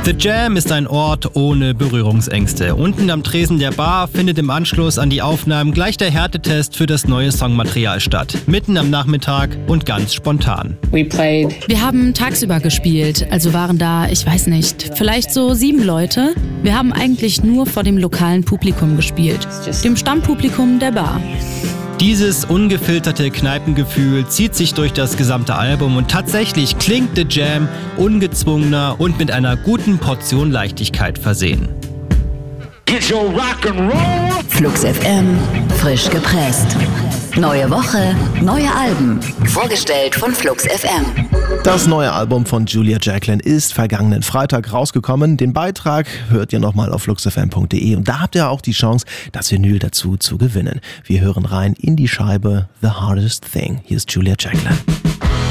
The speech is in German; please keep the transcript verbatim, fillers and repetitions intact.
The Jam ist ein Ort ohne Berührungsängste. Unten am Tresen der Bar findet im Anschluss an die Aufnahmen gleich der Härtetest für das neue Songmaterial statt. Mitten am Nachmittag und ganz spontan. Wir haben tagsüber gespielt, also waren da, ich weiß nicht, vielleicht so sieben Leute. Wir haben eigentlich nur vor dem lokalen Publikum gespielt, dem Stammpublikum der Bar. Dieses ungefilterte Kneipengefühl zieht sich durch das gesamte Album und tatsächlich klingt The Jam ungezwungener und mit einer guten Portion Leichtigkeit versehen. Get your rock and roll. Flux F M, frisch gepresst. Neue Woche, neue Alben. Vorgestellt von Flux F M. Das neue Album von Julia Jacklin ist vergangenen Freitag rausgekommen. Den Beitrag hört ihr nochmal auf flux f m punkt d e und da habt ihr auch die Chance, das Vinyl dazu zu gewinnen. Wir hören rein in die Scheibe The Hardest Thing. Hier ist Julia Jacklin.